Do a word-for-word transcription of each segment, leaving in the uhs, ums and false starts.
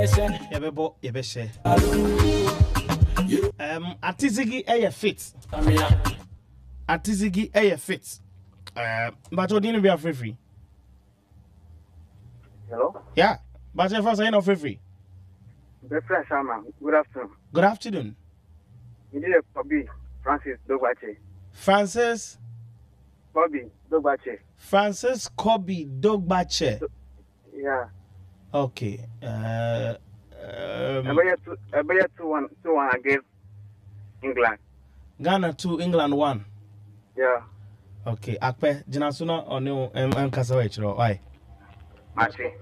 Yebebo yebeshe. Um Atizigi eye fit. Atizigi eye fit. Uh but odin be free free. Hello? Yeah. But if I say no free free. Good afternoon. Good afternoon. You did a Bobby Francis Dogbache. Francis Bobby Dogbache. Francis Kobe Dogbache. Yeah. Okay. Uh um I bet two one two one against England. Ghana two, England one. Yeah. Okay. Akpe Jinasuna or no em Kasawa chiro. Why? Machi.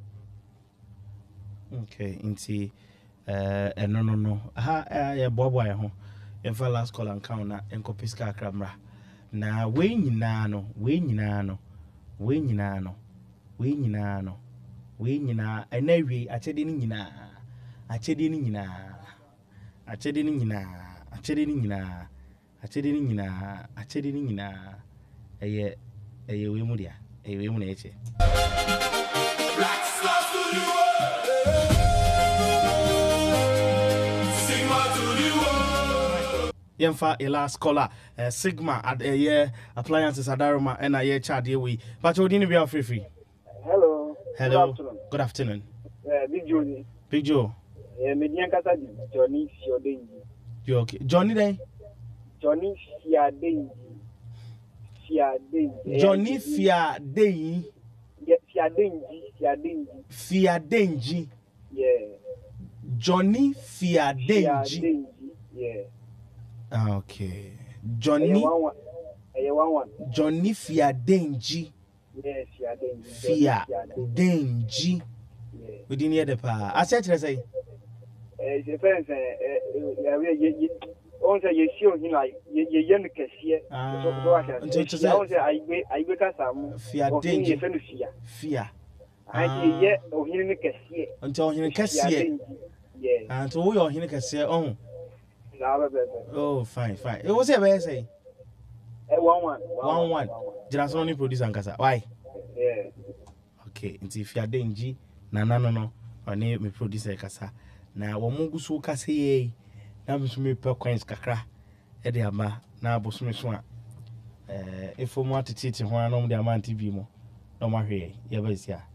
Okay, inti eh uh, no no no. Ha ya bobo ya ho. Emfa last call and count na enkopiska akramra. Na we nyina no, we nyina no. We nyina no. We nyina no. We nyina enawi achede ni nyina. Achede ni nyina. Achede ni nyina. Achede ni nyina. Achede ni nyina. Achede ni nyina. Eye eye we mu dia. Eye we mu na eche. Yemfa a last scholar uh, Sigma at a year appliances adaroma and a year chat we but you didn't be free free. Hello. Hello. Good afternoon. Good afternoon. Uh, Big Joe. Big Joe. Yeah, Median Casa Johnny Fiadengi. You okay? Johnny Day? Johnny Fiadengi. Fiadengi. Johnny Fiadengi. Yeah, Fiadengi. Fiadengi. Fiadengi. Yeah. Johnny Fiadengi. Yeah. Okay. Johnny one one. one one. Johnny Fiadengi. Yes, Fiadengi. Fiadengi. Yeah. We didn't hear the pa. I said to say. Eh, je pense eh we on say you see him like you you make kesiye. So so I say. So say I go I go ka samu. Fiadengi. Fia. I say ye ohini ne kesiye. Until ohini kesiye. Yeah. And so we ohini kesiye oh. Oh, fine, fine. It was a better say. One one. One one. Just only produce and kasa. Why? Yeah. Okay. Nti Fiadengi na na no no. Oni me producer kasa. Na wo mungu so kasa ye. Na me so me pe coins kakra. E de ama na aboso me so a. Eh, ifo mu atititi ho anom de ama anti bi mo. No ma hwe ye ba sia.